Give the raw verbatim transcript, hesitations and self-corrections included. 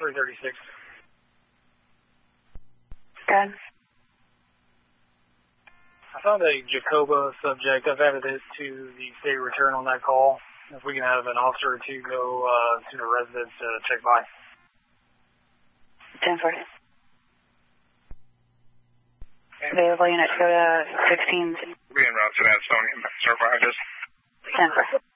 three thirty-six. Good. I found a Jacoba subject. I've added it to the state return on that call. If we can have an officer or two go uh, to the residence to check by. ten forty. Available unit, go to sixteen. Being route to that Stony, survive this. ten four.